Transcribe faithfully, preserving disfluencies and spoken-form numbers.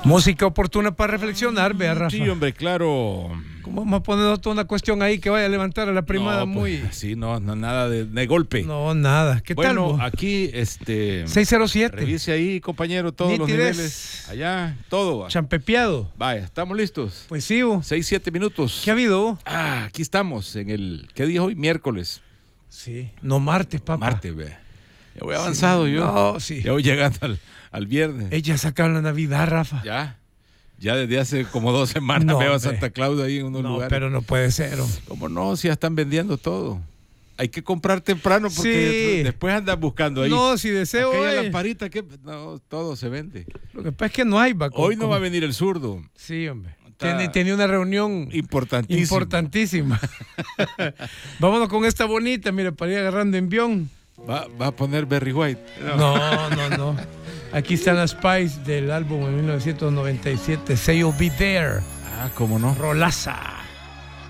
Música oportuna para reflexionar, vea, Rafa. Sí, hombre, claro. ¿Cómo vamos a poner toda una cuestión ahí que vaya a levantar a la primada no, muy... Pues, sí, no, no, nada de, de golpe. No, nada. ¿Qué bueno, tal? Bueno, aquí, este... seis cero siete. Revise ahí, compañero, todos Nitidez. los niveles. Allá, todo. Champepeado. Vaya, ¿estamos listos? Pues sí, vos. Seis, siete minutos. ¿Qué ha habido? Ah, aquí estamos en el... ¿Qué día es hoy? Miércoles. Sí. No, martes, papá. Martes, ve. Ya voy avanzado sí. yo. No, sí. Ya voy llegando al, al viernes. Ella sacaron la Navidad, Rafa. Ya. Ya desde hace como dos semanas no, veo a Santa Claus ahí en unos no, lugares. Pero no puede ser. Oh. ¿Cómo no? Si ya están vendiendo todo. Hay que comprar temprano porque sí. después andas buscando ahí. No, si deseo. Aquella eh. lamparita que no, todo se vende. Lo que pasa es que no hay vacuno. Hoy no va a venir el zurdo. Sí, hombre. Tiene, tiene una reunión importantísima. Importantísima. Vámonos con esta bonita, mira, para ir agarrando envión. Va, va a poner Barry White. No, no, no. no. Aquí están las Spice del álbum en mil novecientos noventa y siete, Say You'll Be There. Ah, cómo no. Rolaza.